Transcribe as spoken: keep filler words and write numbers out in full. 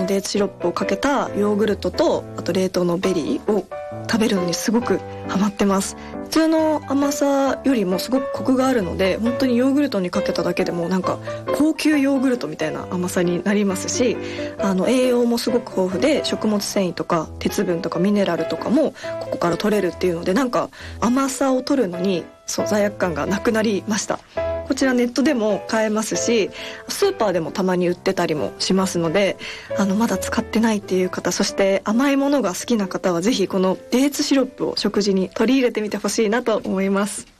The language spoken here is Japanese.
のデーツシロップをかけたヨーグルトと、あと冷凍のベリーを食べるのにすごくハマってます。普通の甘さよりもすごくコクがあるので、本当にヨーグルトにかけただけでもなんか高級ヨーグルトみたいな甘さになりますし、あの栄養もすごく豊富で、食物繊維とか鉄分とかミネラルとかもここから取れるっていうので、なんか甘さを取るのにそう罪悪感がなくなりました。こちらネットでも買えますし、スーパーでもたまに売ってたりもしますので、あのまだ使ってないっていう方、そして甘いものが好きな方はぜひこのデーツシロップを食事に取り入れてみてほしいなと思います。